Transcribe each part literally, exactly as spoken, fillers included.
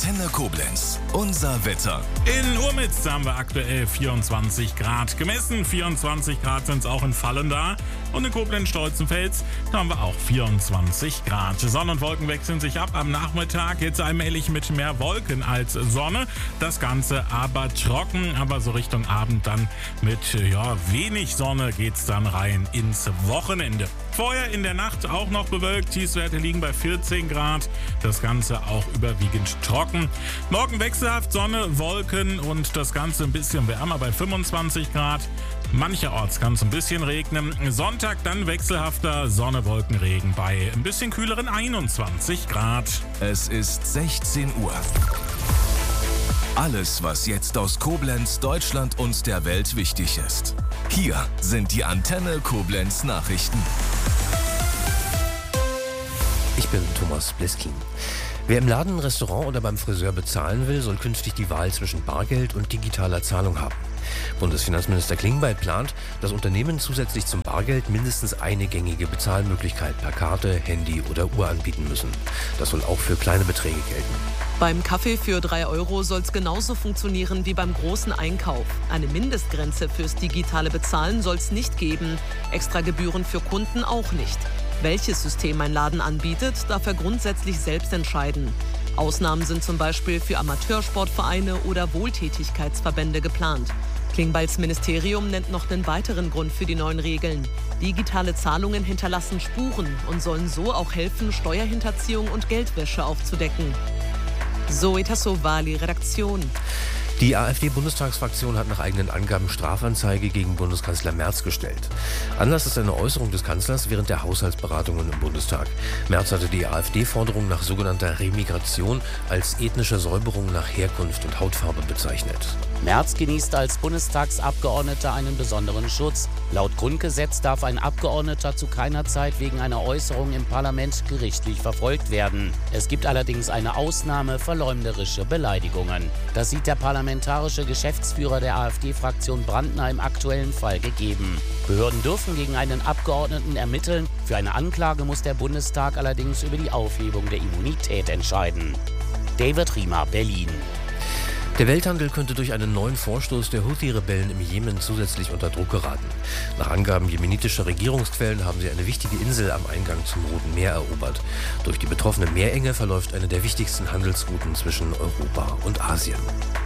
Antenne Koblenz. Unser Wetter. In Urmitz haben wir aktuell vierundzwanzig Grad gemessen. vierundzwanzig Grad sind es auch in Fallen da. Und in Koblenz-Stolzenfels, da haben wir auch vierundzwanzig Grad. Sonne und Wolken wechseln sich ab am Nachmittag. Jetzt allmählich mit mehr Wolken als Sonne. Das Ganze aber trocken, aber so Richtung Abend dann mit ja, wenig Sonne geht's dann rein ins Wochenende. Vorher in der Nacht auch noch bewölkt. Tiefstwerte liegen bei vierzehn Grad. Das Ganze auch überwiegend trocken. Morgen wechselhaft Sonne, Wolken und das Ganze ein bisschen wärmer bei fünfundzwanzig Grad. Mancherorts kann es ein bisschen regnen. Sonntag dann wechselhafter Sonne, Wolken, Regen bei ein bisschen kühleren einundzwanzig Grad. Es ist sechzehn Uhr. Alles, was jetzt aus Koblenz, Deutschland und der Welt wichtig ist. Hier sind die Antenne Koblenz Nachrichten. Ich bin Thomas Bliskin. Wer im Laden, Restaurant oder beim Friseur bezahlen will, soll künftig die Wahl zwischen Bargeld und digitaler Zahlung haben. Bundesfinanzminister Klingbeil plant, dass Unternehmen zusätzlich zum Bargeld mindestens eine gängige Bezahlmöglichkeit per Karte, Handy oder Uhr anbieten müssen. Das soll auch für kleine Beträge gelten. Beim Kaffee für drei Euro soll es genauso funktionieren wie beim großen Einkauf. Eine Mindestgrenze fürs digitale Bezahlen soll es nicht geben. Extra Gebühren für Kunden auch nicht. Welches System ein Laden anbietet, darf er grundsätzlich selbst entscheiden. Ausnahmen sind zum Beispiel für Amateursportvereine oder Wohltätigkeitsverbände geplant. Klingbeils Ministerium nennt noch einen weiteren Grund für die neuen Regeln. Digitale Zahlungen hinterlassen Spuren und sollen so auch helfen, Steuerhinterziehung und Geldwäsche aufzudecken. Zoe Tassovali, Redaktion. Die AfD-Bundestagsfraktion hat nach eigenen Angaben Strafanzeige gegen Bundeskanzler Merz gestellt. Anlass ist eine Äußerung des Kanzlers während der Haushaltsberatungen im Bundestag. Merz hatte die AfD-Forderung nach sogenannter Remigration als ethnische Säuberung nach Herkunft und Hautfarbe bezeichnet. Merz genießt als Bundestagsabgeordneter einen besonderen Schutz. Laut Grundgesetz darf ein Abgeordneter zu keiner Zeit wegen einer Äußerung im Parlament gerichtlich verfolgt werden. Es gibt allerdings eine Ausnahme: verleumderische Beleidigungen. Das sieht der parlamentarische Geschäftsführer der AfD-Fraktion Brandner im aktuellen Fall gegeben. Behörden dürfen gegen einen Abgeordneten ermitteln. Für eine Anklage muss der Bundestag allerdings über die Aufhebung der Immunität entscheiden. David Riemer, Berlin. Der Welthandel könnte durch einen neuen Vorstoß der Houthi-Rebellen im Jemen zusätzlich unter Druck geraten. Nach Angaben jemenitischer Regierungsquellen haben sie eine wichtige Insel am Eingang zum Roten Meer erobert. Durch die betroffene Meerenge verläuft eine der wichtigsten Handelsrouten zwischen Europa und Asien.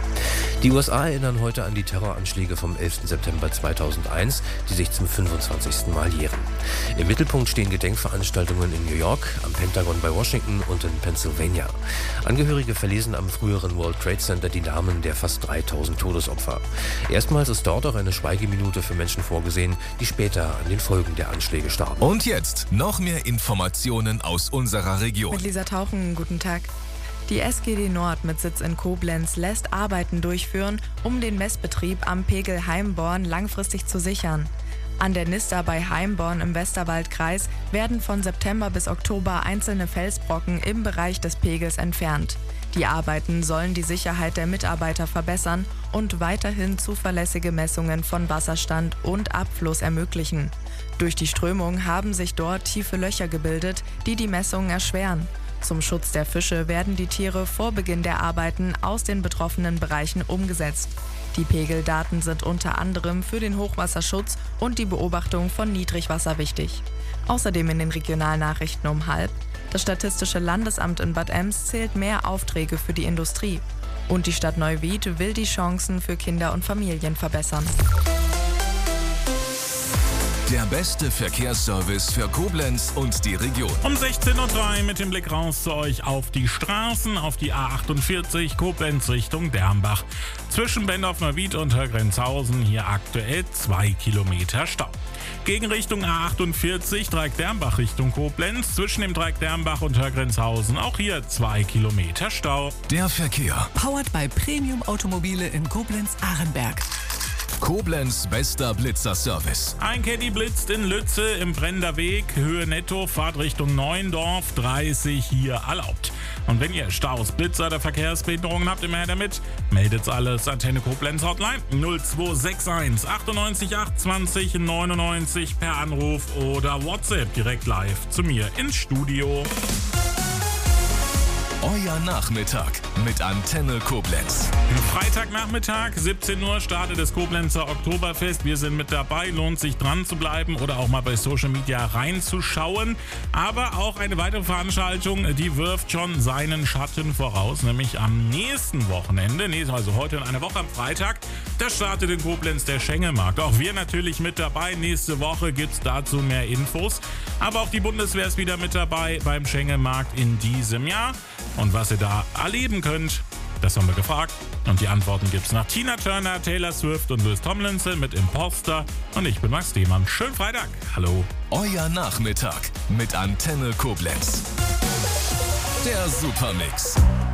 Die U S A erinnern heute an die Terroranschläge vom elften September zweitausendeins, die sich zum fünfundzwanzigsten Mal jähren. Im Mittelpunkt stehen Gedenkveranstaltungen in New York, am Pentagon bei Washington und in Pennsylvania. Angehörige verlesen am früheren World Trade Center die Namen der fast dreitausend Todesopfer. Erstmals ist dort auch eine Schweigeminute für Menschen vorgesehen, die später an den Folgen der Anschläge starben. Und jetzt noch mehr Informationen aus unserer Region. Mit Lisa Tauchen, guten Tag. Die S G D Nord mit Sitz in Koblenz lässt Arbeiten durchführen, um den Messbetrieb am Pegel Heimborn langfristig zu sichern. An der Nister bei Heimborn im Westerwaldkreis werden von September bis Oktober einzelne Felsbrocken im Bereich des Pegels entfernt. Die Arbeiten sollen die Sicherheit der Mitarbeiter verbessern und weiterhin zuverlässige Messungen von Wasserstand und Abfluss ermöglichen. Durch die Strömung haben sich dort tiefe Löcher gebildet, die die Messungen erschweren. Zum Schutz der Fische werden die Tiere vor Beginn der Arbeiten aus den betroffenen Bereichen umgesetzt. Die Pegeldaten sind unter anderem für den Hochwasserschutz und die Beobachtung von Niedrigwasser wichtig. Außerdem in den Regionalnachrichten um halb: Das Statistische Landesamt in Bad Ems zählt mehr Aufträge für die Industrie. Und die Stadt Neuwied will die Chancen für Kinder und Familien verbessern. Der beste Verkehrsservice für Koblenz und die Region. Um sechzehn Uhr drei mit dem Blick raus zu euch auf die Straßen, auf die A achtundvierzig Koblenz Richtung Dernbach. Zwischen Bendorf-Neuwied und Grenzhausen hier aktuell zwei Kilometer Stau. Gegenrichtung A achtundvierzig, Dreieck Dernbach Richtung Koblenz. Zwischen dem Dreieck Dernbach und Grenzhausen auch hier zwei Kilometer Stau. Der Verkehr. Powered by Premium Automobile in Koblenz-Ahrenberg. Koblenz bester Blitzer-Service. Ein Caddy blitzt in Lütze im Brennender Weg, Höhe netto, Fahrt Richtung Neuendorf, dreißig hier erlaubt. Und wenn ihr Staus, Blitzer oder Verkehrsbehinderungen habt, immer her damit, meldet's alles. Antenne Koblenz Hotline null zwei sechs eins achtundneunzig achtundzwanzig neunundneunzig per Anruf oder WhatsApp direkt live zu mir ins Studio. Euer Nachmittag mit Antenne Koblenz. Freitagnachmittag, siebzehn Uhr, startet das Koblenzer Oktoberfest. Wir sind mit dabei, lohnt sich dran zu bleiben oder auch mal bei Social Media reinzuschauen. Aber auch eine weitere Veranstaltung, die wirft schon seinen Schatten voraus, nämlich am nächsten Wochenende, also heute in einer Woche am Freitag, da startet in Koblenz der Schengemarkt. Auch wir natürlich mit dabei. Nächste Woche gibt es dazu mehr Infos. Aber auch die Bundeswehr ist wieder mit dabei beim Schengemarkt in diesem Jahr. Und was ihr da erleben könnt, das haben wir gefragt. Und die Antworten gibt's nach Tina Turner, Taylor Swift und Louis Tomlinson mit Imposter. Und ich bin Max Dehmann. Schönen Freitag. Hallo. Euer Nachmittag mit Antenne Koblenz. Der Supermix.